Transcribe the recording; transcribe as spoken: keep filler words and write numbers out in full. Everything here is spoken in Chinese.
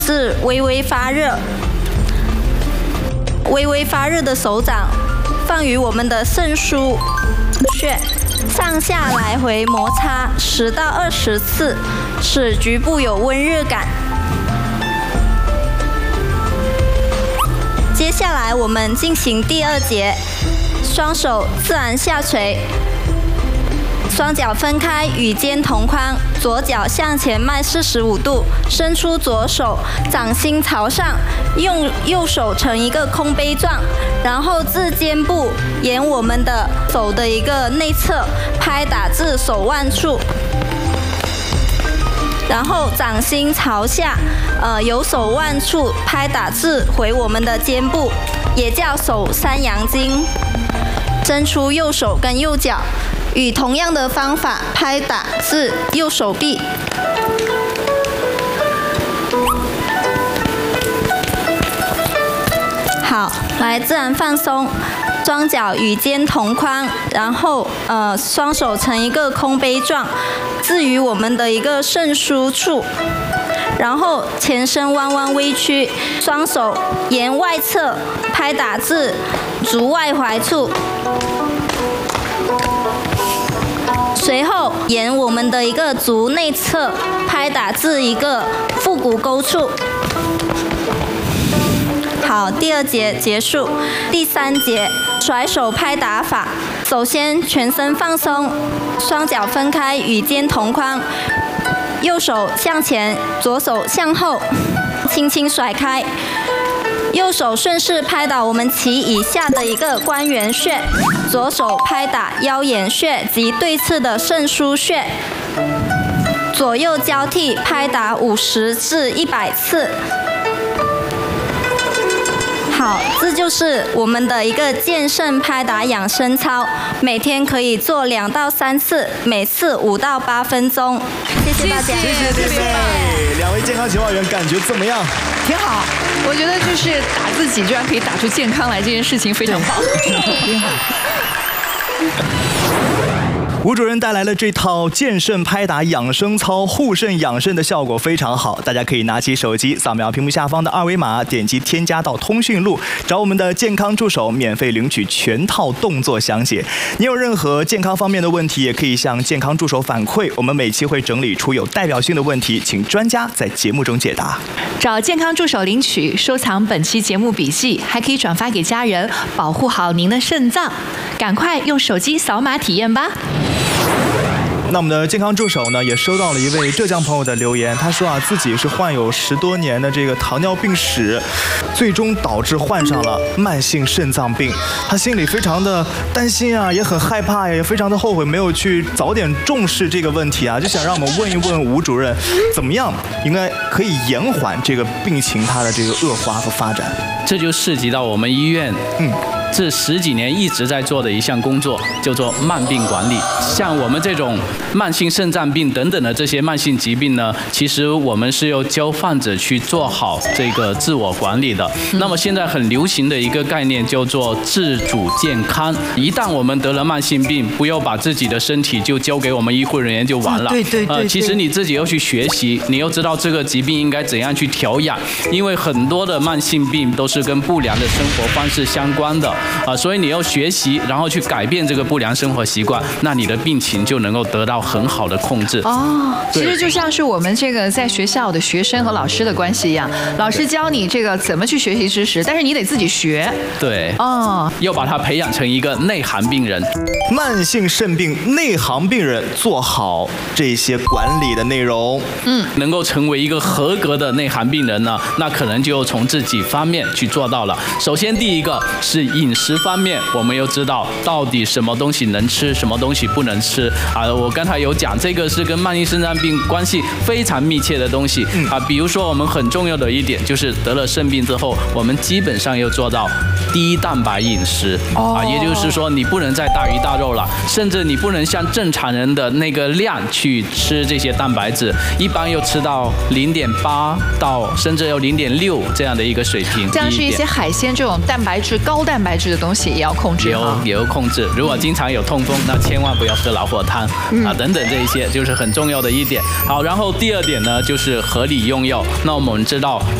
是微微发热。微微发热的手掌放于我们的肾腧穴，上下来回摩擦十到二十次，使局部有温热感。接下来我们进行第二节，双手自然下垂，双脚分开与肩同宽，左脚向前迈四十五度，伸出左手，掌心朝上，用右手成一个空杯状，然后自肩部沿我们的手的一个内侧拍打至手腕处。然后掌心朝下，呃，由手腕处拍打至回我们的肩部，也叫手三阳经。伸出右手跟右脚，以同样的方法拍打至右手臂。好，来自然放松。双脚与肩同宽，然后呃双手成一个空杯状，置于我们的一个肾腧处，然后前身弯弯微曲，双手沿外侧拍打至足外踝处，随后沿我们的一个足内侧拍打至一个腹股沟处。好，第二节结束。第三节甩手拍打法，首先全身放松，双脚分开与肩同宽，右手向前，左手向后，轻轻甩开。右手顺势拍打我们脐以下的一个关元穴，左手拍打腰眼穴及对侧的肾腧穴，左右交替拍打五十至一百次。好，这就是我们的一个健肾拍打养生操，每天可以做两到三次，每次五到八分钟。谢谢大家， 谢谢谢谢两位健康情报员，感觉怎么样？ 挺好，我觉得就是打自己居然可以打出健康来，这件事情非常棒。 挺好。吴主任带来了这套健肾拍打养生操，护肾养肾的效果非常好，大家可以拿起手机扫描屏幕下方的二维码，点击添加到通讯录，找我们的健康助手免费领取全套动作详解。你有任何健康方面的问题，也可以向健康助手反馈，我们每期会整理出有代表性的问题，请专家在节目中解答。 找健康助手领取，收藏本期节目笔记，还可以转发给家人，保护好您的肾脏。赶快用手机扫码体验吧。 那我们的健康助手呢，也收到了一位浙江朋友的留言，他说啊，自己是患有十多年的这个糖尿病史，最终导致患上了慢性肾脏病，他心里非常的担心啊，也很害怕呀，也非常的后悔没有去早点重视这个问题啊，就想让我们问一问吴主任，怎么样应该可以延缓这个病情它的这个恶化和发展？ 这就涉及到我们医院，嗯。这十几年一直在做的一项工作，叫做慢病管理。像我们这种慢性肾脏病等等的这些慢性疾病呢，其实我们是要教患者去做好这个自我管理的。那么现在很流行的一个概念叫做自主健康。一旦我们得了慢性病，不要把自己的身体就交给我们医护人员就完了。 对对对。 呃，其实你自己要去学习，你要知道这个疾病应该怎样去调养，因为很多的慢性病都是跟不良的生活方式相关的。啊，所以你要学习，然后去改变这个不良生活习惯，那你的病情就能够得到很好的控制。 哦，其实就像是我们这个在学校的学生和老师的关系一样，老师教你这个怎么去学习知识，但是你得自己学。 对。 哦， 要把它培养成一个内行病人。 慢性肾病内行病人做好这些管理的内容， 嗯，能够成为一个合格的内行病人呢，那可能就从这几方面去做到了。首先，第一个是饮食方面，我们要知道到底什么东西能吃，什么东西不能吃啊。我刚才有讲，这个是跟慢性肾脏病关系非常密切的东西啊。比如说，我们很重要的一点就是得了肾病之后，我们基本上要做到低蛋白饮食啊，也就是说你不能再大鱼大肉了，甚至你不能像正常人的那个量去吃这些蛋白质，一般要吃到零点八到甚至要零点六这样的一个水平。 这样是一些海鲜这种蛋白质高蛋白质质的东西也要控制也有也有控制。如果经常有痛风，那千万不要喝老火汤、嗯、啊，等等这一些就是很重要的一点。好，然后第二点呢，就是合理用药。那我们知道